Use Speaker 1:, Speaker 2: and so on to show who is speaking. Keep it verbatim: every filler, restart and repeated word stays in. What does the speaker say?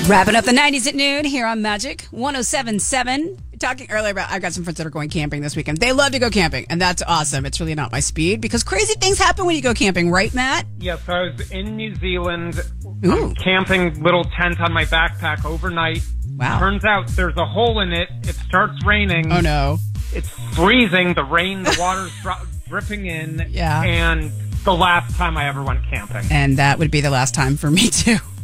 Speaker 1: Wrapping up the nineties at noon here on Magic one oh seven point seven. Talking earlier about, I've got some friends that are going camping this weekend. They love to go camping, and that's awesome. It's really not my speed because crazy things happen when you go camping, right, Matt?
Speaker 2: Yes, I was in New Zealand,
Speaker 1: Ooh.
Speaker 2: um, camping, little tent on my backpack overnight.
Speaker 1: Wow.
Speaker 2: Turns out there's a hole in it. It starts raining.
Speaker 1: Oh, no.
Speaker 2: It's freezing. The rain, the water's dro- dripping in.
Speaker 1: Yeah.
Speaker 2: And the last time I ever went camping.
Speaker 1: And that would be the last time for me, too.